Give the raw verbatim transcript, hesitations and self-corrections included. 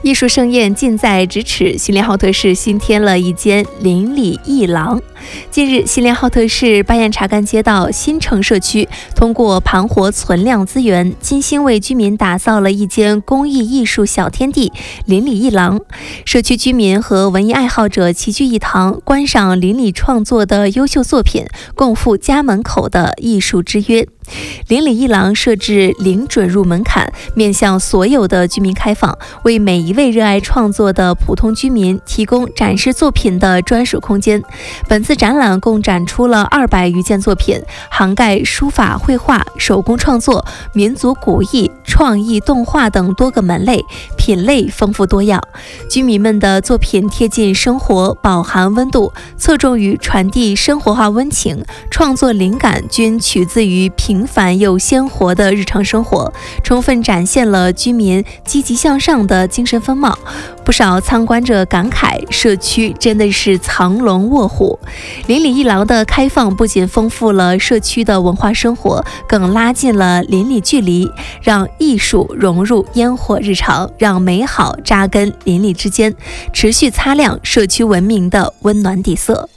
艺术盛宴近在咫尺，新联浩特市新添了一间邻里艺廊。近日，新联浩特市巴彦查干街道新城社区通过盘活存量资源，精心为居民打造了一间公益艺术小天地——邻里艺廊。社区居民和文艺爱好者齐聚一堂，观赏邻里创作的优秀作品，共赴家门口的艺术之约。邻里艺廊设置零准入门槛，面向所有的居民开放，为每一位热爱创作的普通居民提供展示作品的专属空间。本次展览共展出了二百余件作品，涵盖书法、绘画、手工创作、民族古艺、创意动画等多个门类，品类丰富多样。居民们的作品贴近生活，饱含温度，侧重于传递生活化温情，创作灵感均取自于平凡又鲜活的日常生活，充分展现了居民积极向上的精神风貌。不少参观者感慨，社区真的是藏龙卧虎。邻里艺廊的开放不仅丰富了社区的文化生活，更拉近了邻里距离，让艺术融入烟火日常，让美好扎根邻里之间，持续擦亮社区文明的温暖底色。